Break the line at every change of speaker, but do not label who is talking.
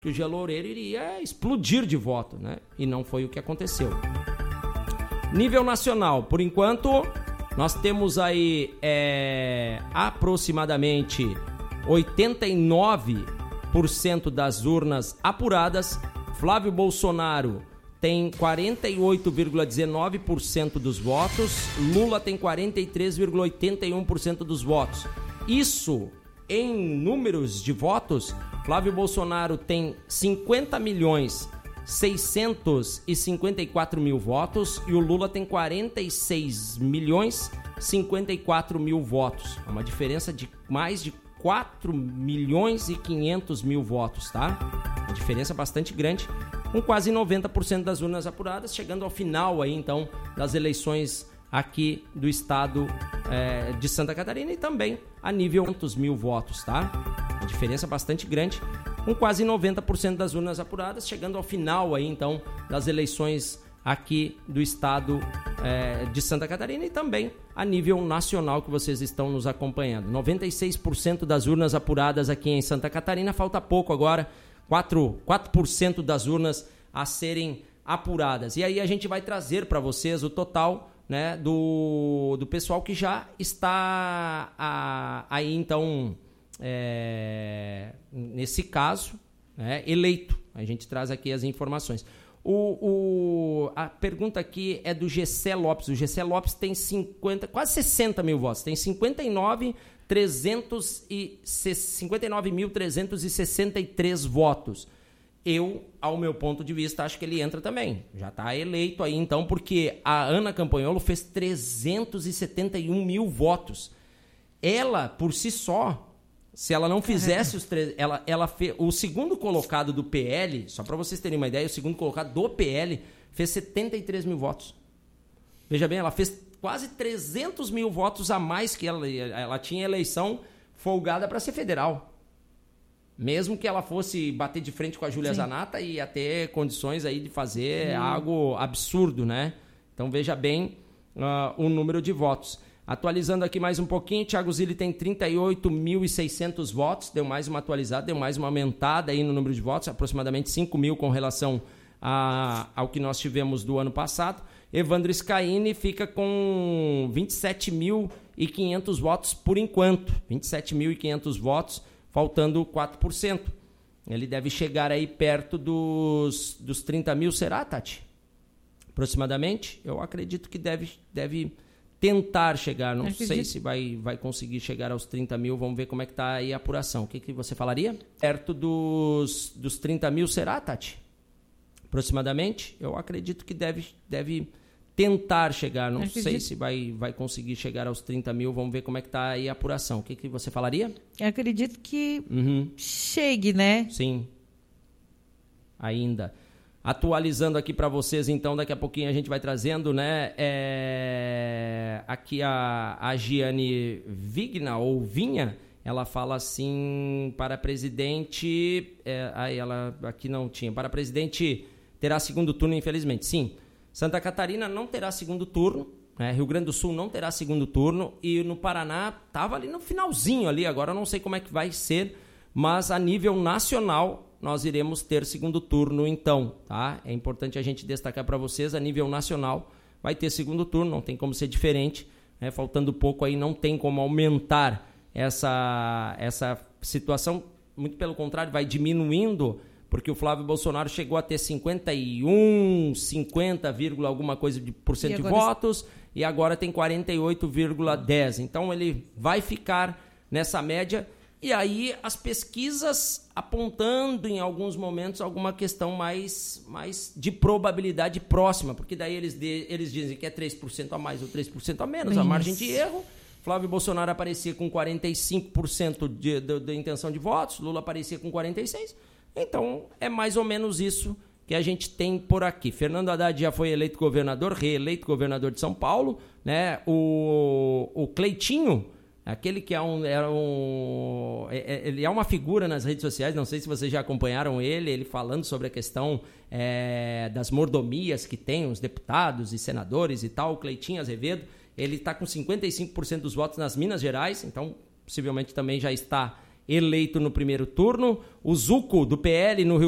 que o Jean Loureiro iria explodir de voto, né? E não foi o que aconteceu. Nível nacional, por enquanto, nós temos aí aproximadamente 89% das urnas apuradas. Flávio Bolsonaro tem 48,19% dos votos, Lula tem 43,81% dos votos. Isso, em números de votos, Flávio Bolsonaro tem 50.654.000 votos e o Lula tem 46.054.000 votos. É uma diferença de mais de 4.500.000 votos, tá? Uma diferença bastante grande, com quase 90% das urnas apuradas, chegando ao final aí, então, das eleições aqui do estado de Santa Catarina e também a nível de 500.000 votos, tá? Uma diferença bastante grande, com quase 90% das urnas apuradas, chegando ao final aí, então, das eleições aqui do estado de Santa Catarina e também a nível nacional que vocês estão nos acompanhando. 96% das urnas apuradas aqui em Santa Catarina, falta pouco agora, 4% das urnas a serem apuradas. E aí a gente vai trazer para vocês o total, né, do pessoal que já está aí, então, nesse caso, né, eleito. A gente traz aqui as informações. A pergunta aqui é do Gessé Lopes. O Gessé Lopes tem quase 60 mil votos. Tem 59.363 votos. Eu, ao meu ponto de vista, acho que ele entra também. Já está eleito aí, então, porque a Ana Campanholo fez 371 mil votos. Ela, por si só, se ela não fizesse os três... o segundo colocado do PL, só para vocês terem uma ideia, o segundo colocado do PL fez 73 mil votos. Veja bem, ela fez quase 300 mil votos a mais que ela tinha eleição folgada para ser federal. Mesmo que ela fosse bater de frente com a Júlia Zanata e ia ter condições aí de fazer algo absurdo, né? Então veja bem o número de votos. Atualizando aqui mais um pouquinho, Thiago Zilli tem 38.600 votos, deu mais uma atualizada, deu mais uma aumentada aí no número de votos, aproximadamente 5 mil com relação ao que nós tivemos do ano passado. Evandro Scaini fica com 27.500 votos por enquanto, 27.500 votos, faltando 4%. Ele deve chegar aí perto dos 30 mil, será, Tati? Aproximadamente? Eu acredito que deve tentar chegar, não sei se vai conseguir chegar aos 30 mil, vamos ver como é que está aí a apuração. O que você falaria? Perto dos 30 mil, será, Tati? Aproximadamente? Eu acredito que deve tentar chegar, não sei se vai conseguir chegar aos 30 mil, vamos ver como é que está aí a apuração. O que você falaria?
Eu acredito que chegue, né?
Sim, ainda. Atualizando aqui para vocês, então, daqui a pouquinho a gente vai trazendo, né? Aqui a Giane Vigna, ou Vinha, ela fala assim, para presidente... ela aqui não tinha. Para presidente terá segundo turno, infelizmente. Sim, Santa Catarina não terá segundo turno, né? Rio Grande do Sul não terá segundo turno e no Paraná estava ali no finalzinho ali, agora eu não sei como é que vai ser, mas a nível nacional nós iremos ter segundo turno então, tá? É importante a gente destacar para vocês, a nível nacional vai ter segundo turno, não tem como ser diferente, né? Faltando pouco aí, não tem como aumentar essa situação, muito pelo contrário, vai diminuindo, porque o Flávio Bolsonaro chegou a ter 50, alguma coisa de votos, e agora tem 48,10. Então ele vai ficar nessa média. E aí as pesquisas apontando em alguns momentos alguma questão mais de probabilidade próxima, porque daí eles dizem que é 3% a mais ou 3% a menos, a margem de erro. Flávio Bolsonaro aparecia com 45% de intenção de votos, Lula aparecia com 46%. Então é mais ou menos isso que a gente tem por aqui. Fernando Haddad já foi eleito governador, reeleito governador de São Paulo, né? O Cleitinho, aquele que ele é uma figura nas redes sociais, não sei se vocês já acompanharam ele falando sobre a questão das mordomias que tem os deputados e senadores e tal. O Cleitinho Azevedo, ele está com 55% dos votos nas Minas Gerais, então possivelmente também já está eleito no primeiro turno. O Zuco, do PL no Rio